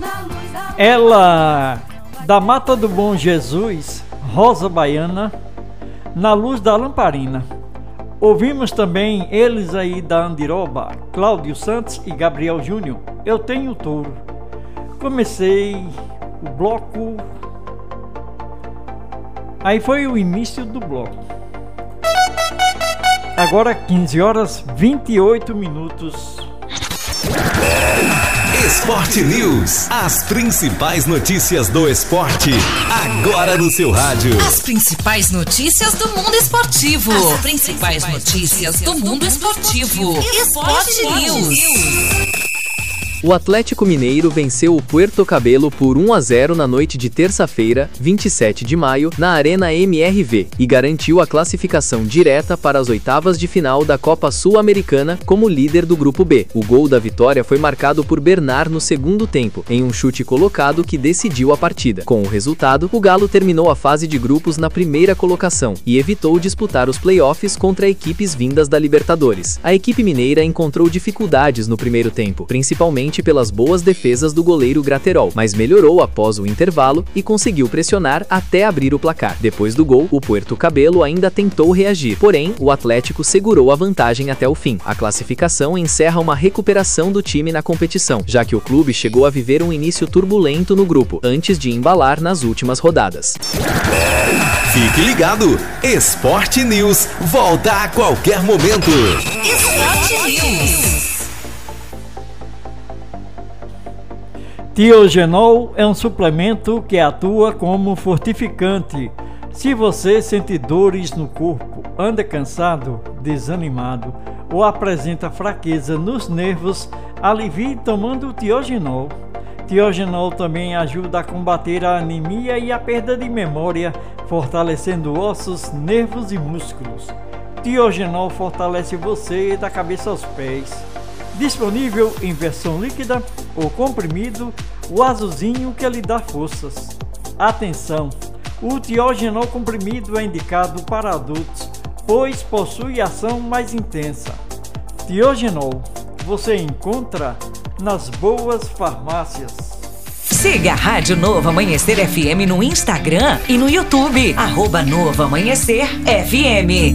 Ela, da Mata do Bom Jesus, Rosa Baiana, Na Luz da Lamparina. Ouvimos também eles aí da Andiroba, Cláudio Santos e Gabriel Júnior, Eu Tenho Touro. Comecei o bloco, aí foi o início do bloco. Agora 15 horas 28 minutos. Esporte News, as principais notícias do esporte, agora no seu rádio. As principais notícias do mundo esportivo. As principais notícias do mundo esportivo. Esporte News. O Atlético Mineiro venceu o Puerto Cabelo por 1-0 na noite de terça-feira, 27 de maio, na Arena MRV, e garantiu a classificação direta para as oitavas de final da Copa Sul-Americana como líder do Grupo B. O gol da vitória foi marcado por Bernard no segundo tempo, em um chute colocado que decidiu a partida. Com o resultado, o Galo terminou a fase de grupos na primeira colocação e evitou disputar os playoffs contra equipes vindas da Libertadores. A equipe mineira encontrou dificuldades no primeiro tempo, principalmente pelas boas defesas do goleiro Graterol, mas melhorou após o intervalo e conseguiu pressionar até abrir o placar. Depois do gol, o Puerto Cabelo ainda tentou reagir, porém o Atlético segurou a vantagem até o fim. A classificação encerra uma recuperação do time na competição, já que o clube chegou a viver um início turbulento no grupo, antes de embalar nas últimas rodadas. Fique ligado, Esporte News volta a qualquer momento. Esporte News. Tiogenol é um suplemento que atua como fortificante. Se você sente dores no corpo, anda cansado, desanimado ou apresenta fraqueza nos nervos, alivie tomando o Tiogenol. Tiogenol também ajuda a combater a anemia e a perda de memória, fortalecendo ossos, nervos e músculos. Tiogenol fortalece você da cabeça aos pés. Disponível em versão líquida ou comprimido, o azulzinho que lhe dá forças. Atenção! O Tiogenol comprimido é indicado para adultos, pois possui ação mais intensa. Tiogenol você encontra nas boas farmácias. Siga a Rádio Novo Amanhecer FM no Instagram e no YouTube. @Novo Amanhecer FM.